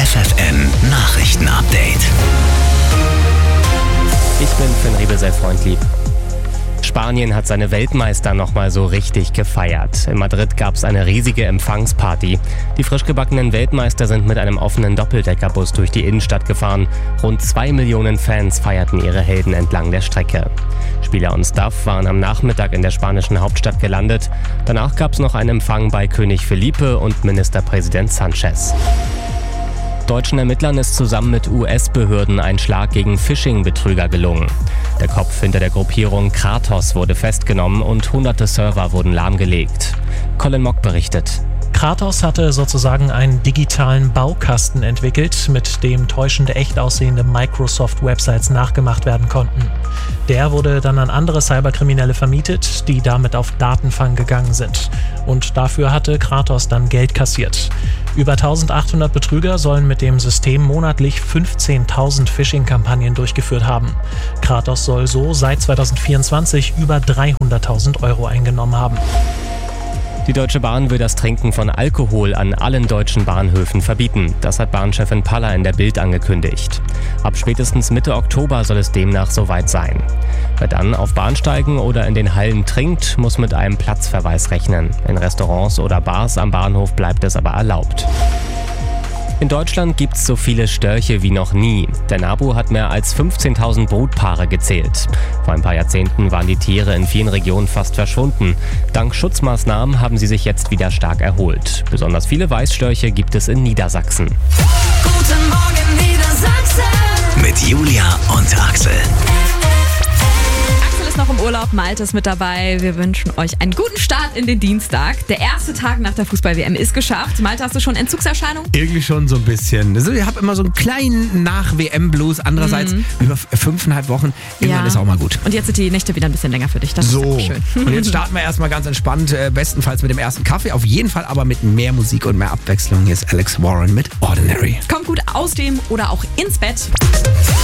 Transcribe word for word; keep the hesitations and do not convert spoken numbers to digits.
F F M Nachrichten-Update. Ich bin Finn Riebe, sei freundlieb. Spanien hat seine Weltmeister nochmal so richtig gefeiert. In Madrid gab es eine riesige Empfangsparty. Die frisch gebackenen Weltmeister sind mit einem offenen Doppeldeckerbus durch die Innenstadt gefahren. Rund zwei Millionen Fans feierten ihre Helden entlang der Strecke. Spieler und Staff waren am Nachmittag in der spanischen Hauptstadt gelandet. Danach gab es noch einen Empfang bei König Felipe und Ministerpräsident Sanchez. Deutschen Ermittlern ist zusammen mit U S-Behörden ein Schlag gegen Phishing-Betrüger gelungen. Der Kopf hinter der Gruppierung Kratos wurde festgenommen und hunderte Server wurden lahmgelegt. Colin Mock berichtet. Kratos hatte sozusagen einen digitalen Baukasten entwickelt, mit dem täuschende echt aussehende Microsoft-Websites nachgemacht werden konnten. Der wurde dann an andere Cyberkriminelle vermietet, die damit auf Datenfang gegangen sind. Und dafür hatte Kratos dann Geld kassiert. Über eintausendachthundert Betrüger sollen mit dem System monatlich fünfzehntausend Phishing-Kampagnen durchgeführt haben. Kratos soll so seit zweitausendvierundzwanzig über dreihunderttausend Euro eingenommen haben. Die Deutsche Bahn will das Trinken von Alkohol an allen deutschen Bahnhöfen verbieten. Das hat Bahnchefin Paller in der Bild angekündigt. Ab spätestens Mitte Oktober soll es demnach soweit sein. Wer dann auf Bahnsteigen oder in den Hallen trinkt, muss mit einem Platzverweis rechnen. In Restaurants oder Bars am Bahnhof bleibt es aber erlaubt. In Deutschland gibt es so viele Störche wie noch nie. Der NABU hat mehr als fünfzehntausend Brutpaare gezählt. Vor ein paar Jahrzehnten waren die Tiere in vielen Regionen fast verschwunden. Dank Schutzmaßnahmen haben sie sich jetzt wieder stark erholt. Besonders viele Weißstörche gibt es in Niedersachsen. Guten Morgen Niedersachsen. Mit Julia und Axel. Axel ist noch im Urlaub, Malte ist mit dabei. Wir wünschen euch einen guten Start in den Dienstag. Der erste Tag nach der Fußball-W M ist geschafft. Malte, hast du schon Entzugserscheinungen? Irgendwie schon so ein bisschen. Also ich habe immer so einen kleinen Nach-W M-Blues. Andererseits Mhm. über fünfeinhalb Wochen. Irgendwann Ja. ist auch mal gut. Und jetzt sind die Nächte wieder ein bisschen länger für dich. Das So, ist auch schön. und jetzt starten wir erstmal ganz entspannt, äh, bestenfalls mit dem ersten Kaffee, auf jeden Fall aber mit mehr Musik und mehr Abwechslung. Hier ist Alex Warren mit Ordinary. Kommt gut aus dem oder auch ins Bett.